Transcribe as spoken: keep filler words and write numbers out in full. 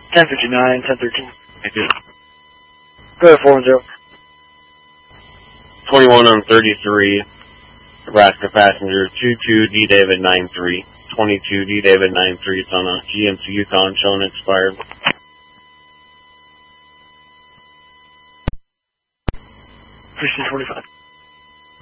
ten fifty-nine, ten thirteen. Thank you. Go ahead, four one zero. twenty-one on thirty-three, Nebraska passenger, two two D David nine three. twenty-two D David nine three, it's on a G M C Yukon showing expired. fifteen forty-five.